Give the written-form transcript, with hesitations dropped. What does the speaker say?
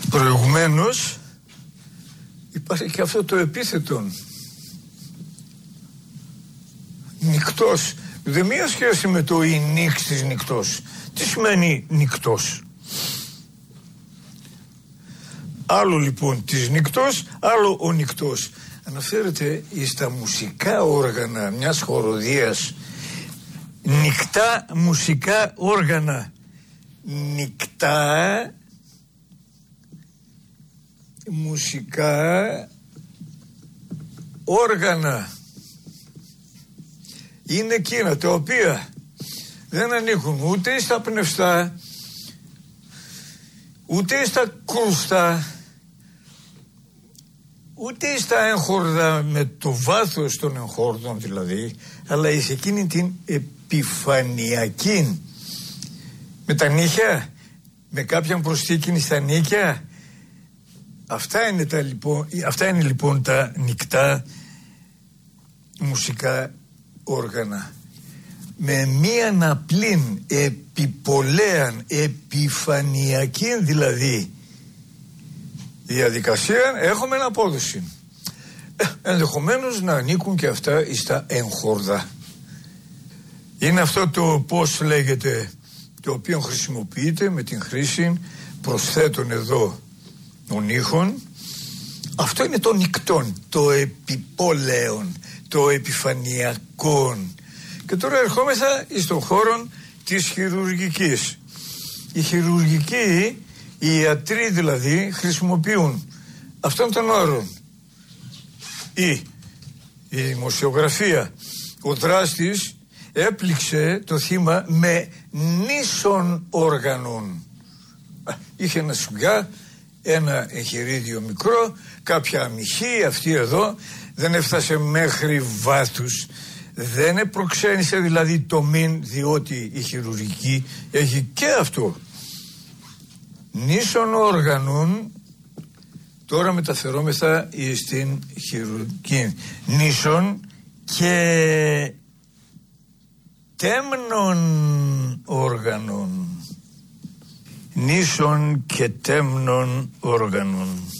Προηγουμένως υπάρχει και αυτό το επίθετο νυκτός. Δεν μία σχέση με το η νύχτης της νυκτός. Τι σημαίνει νυκτός? Άλλο λοιπόν της νυκτός, άλλο ο νυκτός. Αναφέρεται στα μουσικά όργανα μιας χοροδίας. Νυκτά μουσικά όργανα. Νυκτά μουσικά όργανα είναι εκείνα τα οποία δεν ανήκουν ούτε στα πνευστά, ούτε στα κρούστα, ούτε στα έγχορδα με το βάθος των εγχόρδων δηλαδή, αλλά σε εκείνη την επιφανειακή, με τα νύχια, με κάποιαν προστίκη στα νύχια. Αυτά είναι λοιπόν τα νυκτά μουσικά όργανα. Με μίαν απλήν επιπολέαν επιφανειακή δηλαδή διαδικασία έχουμε απόδοση. Ενδεχομένως να ανήκουν και αυτά στα εγχόρδα. Είναι αυτό το πώς λέγεται, το οποίο χρησιμοποιείται με την χρήση προσθέτων εδώ των ήχων. Αυτό είναι το νυκτόν, το επιπόλεον, το επιφανειακόν. Και τώρα ερχόμεθα στον χώρο της χειρουργικής. Οι χειρουργικοί, οι ιατροί δηλαδή, χρησιμοποιούν αυτόν τον όρο. Η δημοσιογραφία, ο δράστης έπληξε το θύμα με νήσων όργανων. Είχε ένα σουγιά, ένα εγχειρίδιο μικρό, κάποια αμυχή, αυτή εδώ δεν έφτασε μέχρι βάθους, δεν προξένησε δηλαδή το μήν, διότι η χειρουργική έχει και αυτό. Νήσων όργανων, τώρα μεταφερόμεθα στην χειρουργική. Νήσων και τέμνων όργανων. Νήσων και τέμνων όργανων.